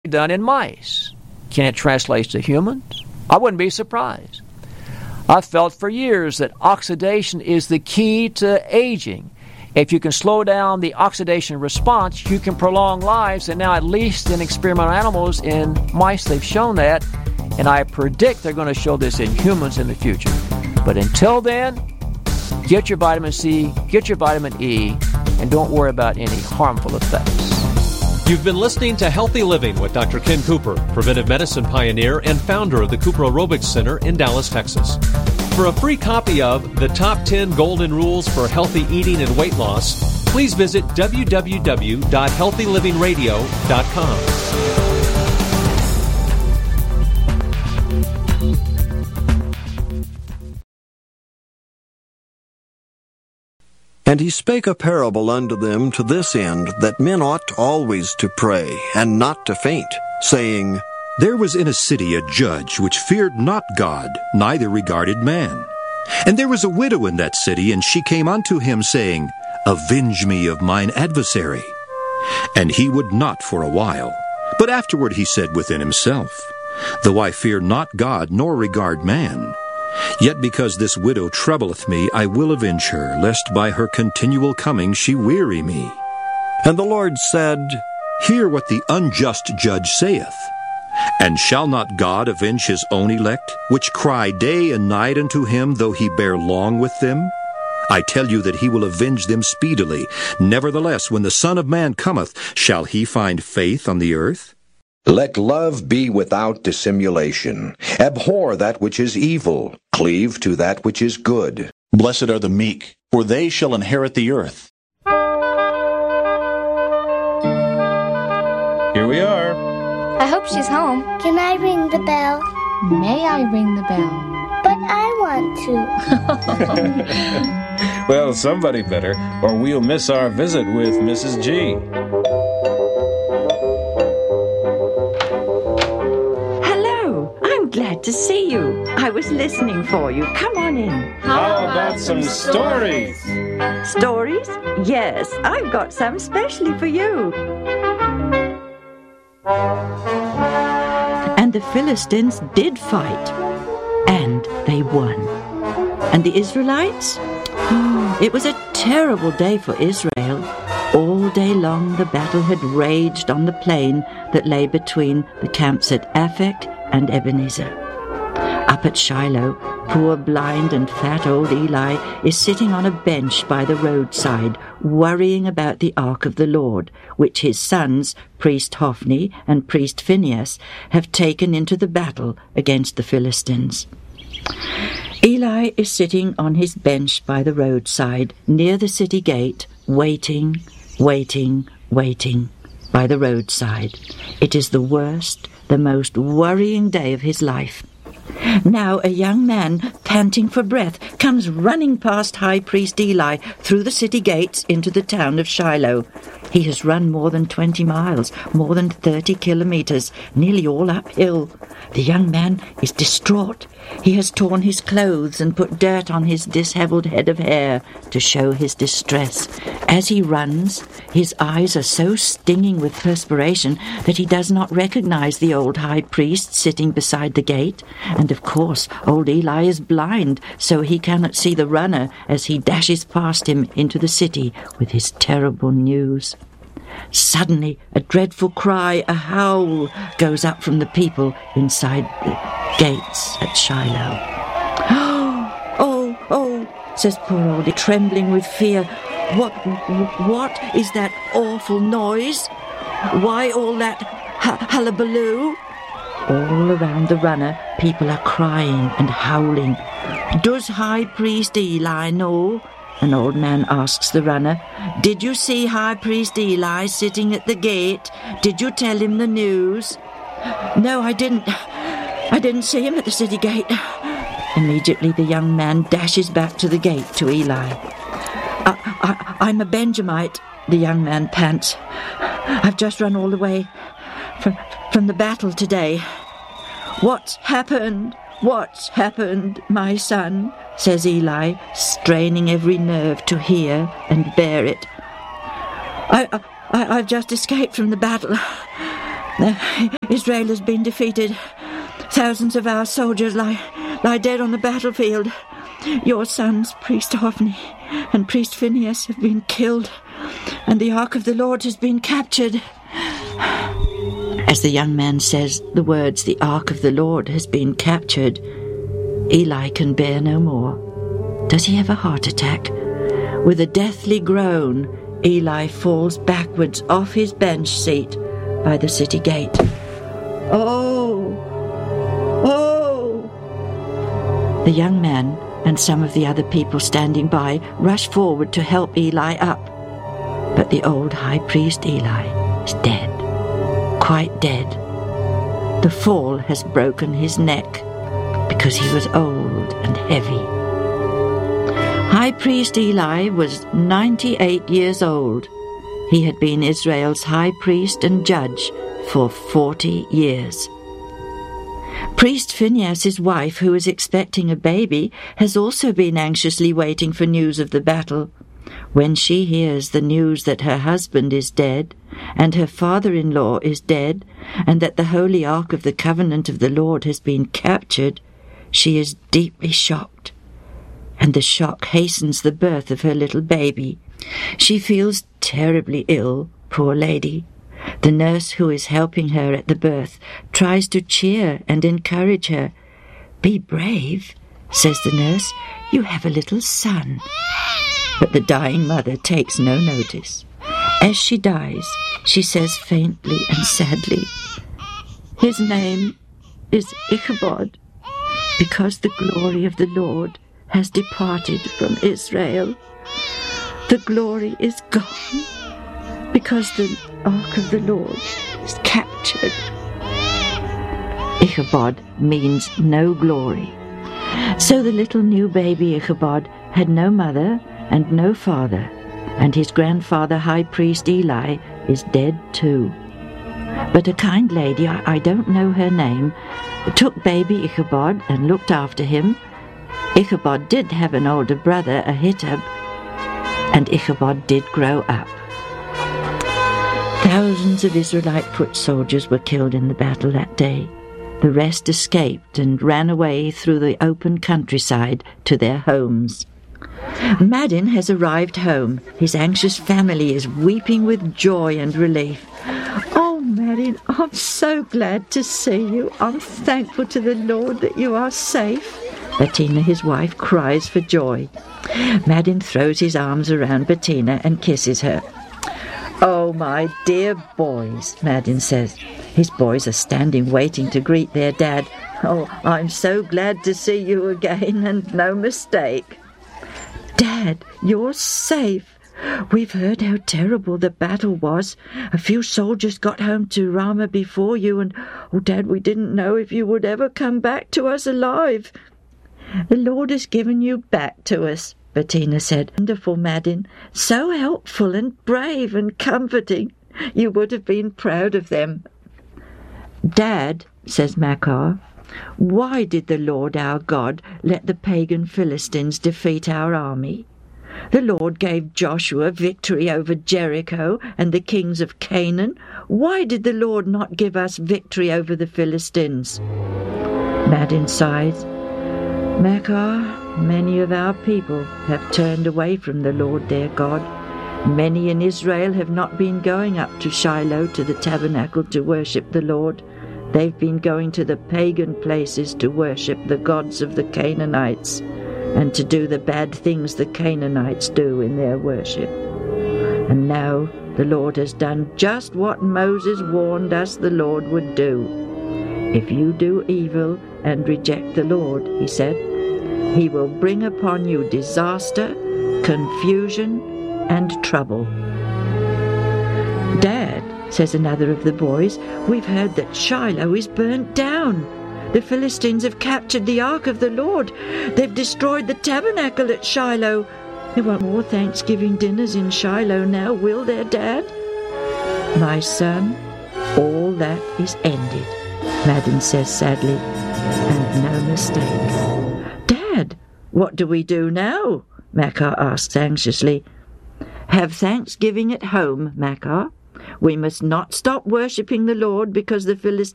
done in mice. Can it translate to humans? I wouldn't be surprised. I've felt for years that oxidation is the key to aging. If you can slow down the oxidation response, you can prolong lives, and now at least in experimental animals, in mice, they've shown that, and I predict they're going to show this in humans in the future. But until then, get your vitamin C, get your vitamin E, and don't worry about any harmful effects. You've been listening to Healthy Living with Dr. Ken Cooper, preventive medicine pioneer and founder of the Cooper Aerobics Center in Dallas, Texas. For a free copy of The Top 10 Golden Rules for Healthy Eating and Weight Loss, please visit www.healthylivingradio.com. And he spake a parable unto them to this end, that men ought always to pray, and not to faint, saying, There was in a city a judge which feared not God, neither regarded man. And there was a widow in that city, and she came unto him, saying, Avenge me of mine adversary. And he would not for a while. But afterward he said within himself, Though I fear not God, nor regard man, yet because this widow troubleth me, I will avenge her, lest by her continual coming she weary me. And the Lord said, Hear what the unjust judge saith. And shall not God avenge his own elect, which cry day and night unto him, though he bear long with them? I tell you that he will avenge them speedily. Nevertheless, when the Son of Man cometh, shall he find faith on the earth? Let love be without dissimulation. Abhor that which is evil. Cleave to that which is good. Blessed are the meek, for they shall inherit the earth. Here we are. I hope she's home. Can I ring the bell? May I ring the bell? But I want to. Well, somebody better, or we'll miss our visit with Mrs. G. Glad to see you. I was listening for you. Come on in. How about some stories? Stories? Yes, I've got some specially for you. And the Philistines did fight, and they won. And the Israelites? It was a terrible day for Israel. All day long the battle had raged on the plain that lay between the camps at Aphek and Ebenezer. Up at Shiloh, poor blind and fat old Eli is sitting on a bench by the roadside, worrying about the ark of the Lord, which his sons, priest Hophni and priest Phinehas, have taken into the battle against the Philistines. Eli is sitting on his bench by the roadside, near the city gate, waiting by the roadside. It is the worst, the most worrying day of his life. Now a young man, panting for breath, comes running past High Priest Eli through the city gates into the town of Shiloh. He has run more than 20 miles, more than 30 kilometers, nearly all uphill. The young man is distraught. He has torn his clothes and put dirt on his dishevelled head of hair to show his distress. As he runs, his eyes are so stinging with perspiration that he does not recognize the old high priest sitting beside the gate. And of course, old Eli is blind, so he cannot see the runner as he dashes past him into the city with his terrible news. Suddenly, a dreadful cry, a howl, goes up from the people inside the gates at Shiloh. Oh, says poor oldie, trembling with fear. What is that awful noise? Why all that hullabaloo? All around the runner, people are crying and howling. Does High Priest Eli know? An old man asks the runner, Did you see High Priest Eli sitting at the gate? Did you tell him the news? No, I didn't. I didn't see him at the city gate. Immediately the young man dashes back to the gate to Eli. I'm a Benjamite, the young man pants. I've just run all the way from the battle today. What's happened? What's happened, my son? Says Eli, straining every nerve to hear and bear it. I've just escaped from the battle. Israel has been defeated. Thousands of our soldiers lie dead on the battlefield. Your sons, Priest Hophni and Priest Phinehas, have been killed, and the Ark of the Lord has been captured." As the young man says the words, "The Ark of the Lord has been captured," Eli can bear no more. Does he have a heart attack? With a deathly groan, Eli falls backwards off his bench seat by the city gate. "Oh! Oh!" The young man and some of the other people standing by rush forward to help Eli up. But the old high priest Eli is dead, quite dead. The fall has broken his neck because he was old and heavy. High priest Eli was 98 years old. He had been Israel's high priest and judge for 40 years. Priest Phinehas' wife, who is expecting a baby, has also been anxiously waiting for news of the battle. When she hears the news that her husband is dead, and her father-in-law is dead, and that the Holy Ark of the Covenant of the Lord has been captured, she is deeply shocked. And the shock hastens the birth of her little baby. She feels terribly ill, poor lady. The nurse who is helping her at the birth tries to cheer and encourage her. "Be brave," says the nurse. "You have a little son." But the dying mother takes no notice. As she dies, she says faintly and sadly, "His name is Ichabod, because the glory of the Lord has departed from Israel. The glory is gone, because the Ark of the Lord is captured." Ichabod means no glory. So the little new baby Ichabod had no mother and no father, and his grandfather, high priest Eli, is dead too. But a kind lady, I don't know her name, took baby Ichabod and looked after him. Ichabod did have an older brother, Ahitub, and Ichabod did grow up. Thousands of Israelite foot soldiers were killed in the battle that day. The rest escaped and ran away through the open countryside to their homes. Madin has arrived home. His anxious family is weeping with joy and relief. "Oh, Madin, I'm so glad to see you. I'm thankful to the Lord that you are safe." Bettina, his wife, cries for joy. Madin throws his arms around Bettina and kisses her. "Oh, my dear boys," Madin says. His boys are standing waiting to greet their dad. "Oh, I'm so glad to see you again, and no mistake." "Dad, you're safe. We've heard how terrible the battle was. A few soldiers got home to Ramah before you, and, oh, Dad, we didn't know if you would ever come back to us alive." "The Lord has given you back to us," Bettina said. "Wonderful, Madin. So helpful and brave and comforting. You would have been proud of them." "Dad," says Makar, "why did the Lord our God let the pagan Philistines defeat our army? The Lord gave Joshua victory over Jericho and the kings of Canaan. Why did the Lord not give us victory over the Philistines?" Madin sighs. "Makar, many of our people have turned away from the Lord their God. Many in Israel have not been going up to Shiloh to the tabernacle to worship the Lord. They've been going to the pagan places to worship the gods of the Canaanites and to do the bad things the Canaanites do in their worship. And now the Lord has done just what Moses warned us the Lord would do. If you do evil and reject the Lord, he said, he will bring upon you disaster, confusion, and trouble." "Dad," says another of the boys, "we've heard that Shiloh is burnt down. The Philistines have captured the Ark of the Lord. They've destroyed the tabernacle at Shiloh. There won't more Thanksgiving dinners in Shiloh now, will there, Dad?" "My son, all that is ended," Madin says sadly, "and no mistake." "Dad, what do we do now?" Makar asks anxiously. "Have Thanksgiving at home, Makar," We must not stop worshipping the Lord because the Philistines